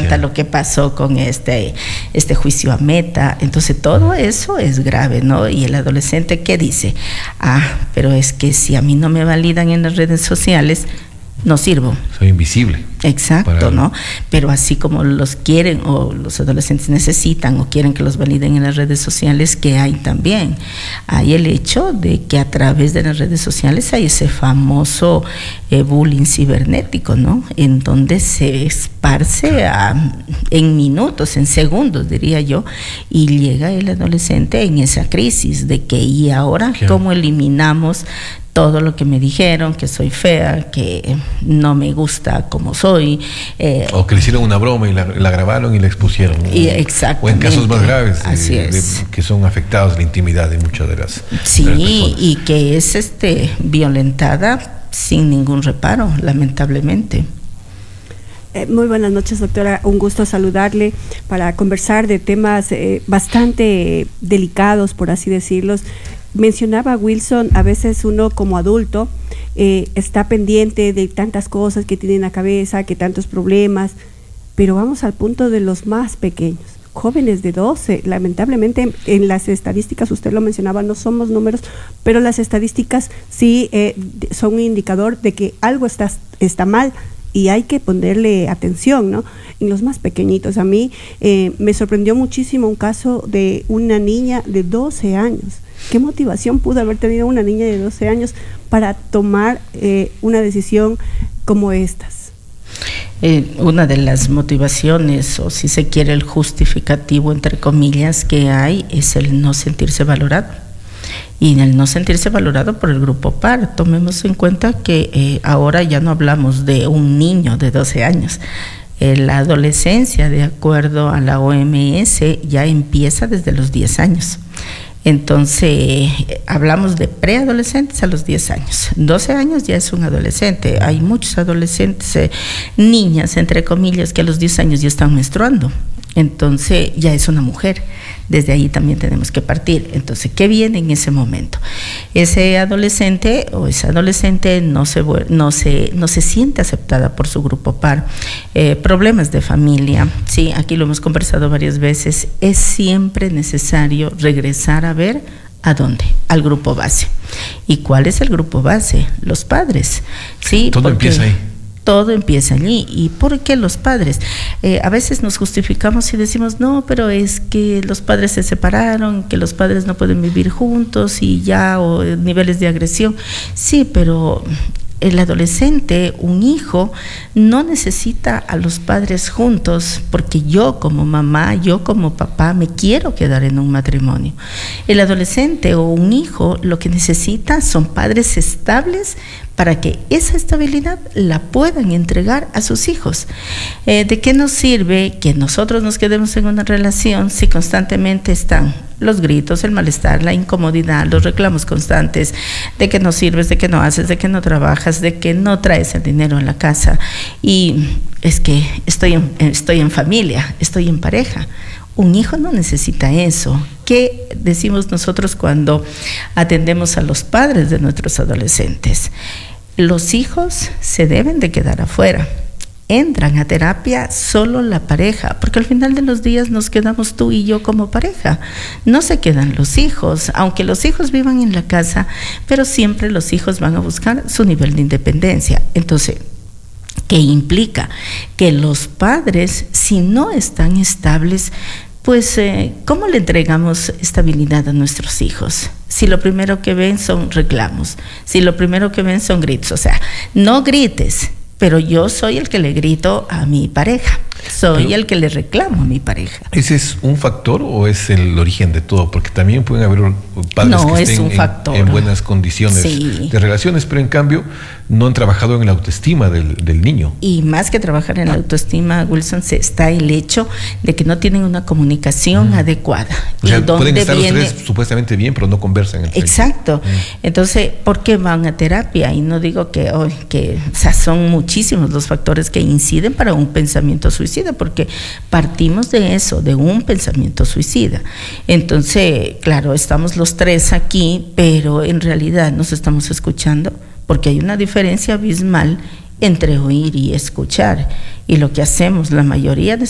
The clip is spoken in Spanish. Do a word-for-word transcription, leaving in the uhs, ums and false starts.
cuenta lo que pasó con este, este juicio a Meta. Entonces todo eso es grave, ¿no? Y el adolescente, ¿qué dice? Ah, pero es que si a mí no me validan en las redes sociales, no sirvo. Soy invisible. Exacto, para... ¿no? Pero así como los quieren o los adolescentes necesitan o quieren que los validen en las redes sociales, que hay también. Hay el hecho de que a través de las redes sociales hay ese famoso eh, bullying cibernético, ¿no? En donde se esparce a, en minutos, en segundos, diría yo, y llega el adolescente en esa crisis de que, ¿y ahora claro. cómo eliminamos todo lo que me dijeron, que soy fea, que no me gusta como soy? Eh, o que le hicieron una broma y la, la grabaron y la expusieron. Y exactamente. O en casos más graves, así de, es. De, que son afectados la intimidad de muchas de las, sí, de las personas. Y que es este violentada sin ningún reparo, lamentablemente. Eh, muy buenas noches, doctora. Un gusto saludarle para conversar de temas eh, bastante delicados, por así decirlos. Mencionaba Wilson, a veces uno como adulto eh, está pendiente de tantas cosas que tiene en la cabeza, que tantos problemas, pero vamos al punto de los más pequeños, jóvenes de doce, lamentablemente en las estadísticas, usted lo mencionaba, no somos números, pero las estadísticas sí eh, son un indicador de que algo está, está mal y hay que ponerle atención, ¿no? En los más pequeñitos, a mí eh, me sorprendió muchísimo un caso de una niña de doce años. ¿Qué motivación pudo haber tenido una niña de doce años para tomar eh, una decisión como estas? Eh, una de las motivaciones, o si se quiere el justificativo, entre comillas, que hay, es el no sentirse valorado. Y en el no sentirse valorado por el grupo par. Tomemos en cuenta que eh, ahora ya no hablamos de un niño de doce años. Eh, la adolescencia, de acuerdo a la O M S, ya empieza desde los diez años. Entonces, hablamos de preadolescentes a los diez años. doce años ya es un adolescente. Hay muchos adolescentes, eh, niñas, entre comillas, que a los diez años ya están menstruando. Entonces, ya es una mujer. Desde ahí también tenemos que partir. Entonces, ¿qué viene en ese momento? Ese adolescente o esa adolescente no se, no se, no se siente aceptada por su grupo par. Eh, problemas de familia, sí, aquí lo hemos conversado varias veces. Es siempre necesario regresar a ver ¿a dónde? Al grupo base. ¿Y cuál es el grupo base? Los padres, sí. Todo porque empieza ahí. Todo empieza allí. ¿Y por qué los padres? Eh, a veces nos justificamos y decimos, no, pero es que los padres se separaron, que los padres no pueden vivir juntos y ya, o niveles de agresión. Sí, pero el adolescente, un hijo, no necesita a los padres juntos porque yo como mamá, yo como papá me quiero quedar en un matrimonio. El adolescente o un hijo lo que necesita son padres estables para que esa estabilidad la puedan entregar a sus hijos. Eh, ¿De qué nos sirve que nosotros nos quedemos en una relación si constantemente están los gritos, el malestar, la incomodidad, los reclamos constantes de que no sirves, de que no haces, de que no trabajas, de que no traes el dinero en la casa? Y es que estoy en, estoy en familia, estoy en pareja. Un hijo no necesita eso. ¿Qué decimos nosotros cuando atendemos a los padres de nuestros adolescentes? Los hijos se deben de quedar afuera. Entran a terapia solo la pareja, porque al final de los días nos quedamos tú y yo como pareja. No se quedan los hijos, aunque los hijos vivan en la casa, pero siempre los hijos van a buscar su nivel de independencia. Entonces, ¿qué implica? Que los padres, si no están estables, pues, eh, ¿cómo le entregamos estabilidad a nuestros hijos? Si lo primero que ven son reclamos, si lo primero que ven son gritos, o sea, no grites, pero yo soy el que le grito a mi pareja, soy pero, el que le reclamo a mi pareja. ¿Ese es un factor o es el origen de todo? Porque también pueden haber padres no, que estén en, en buenas condiciones sí. de relaciones, pero en cambio no han trabajado en la autoestima del, del niño. Y más que trabajar en la autoestima, Wilson, se está el hecho de que no tienen una comunicación mm. adecuada. O sea, ¿Y pueden estar viene? Los tres supuestamente bien, pero no conversan. Entre Exacto. ellos. Mm. Entonces, ¿por qué van a terapia? Y no digo que, oh, que o sea, son muchísimos los factores que inciden para un pensamiento suicida, porque partimos de eso, de un pensamiento suicida. Entonces, claro, estamos los tres aquí, pero en realidad nos estamos escuchando, porque hay una diferencia abismal entre oír y escuchar. Y lo que hacemos la mayoría de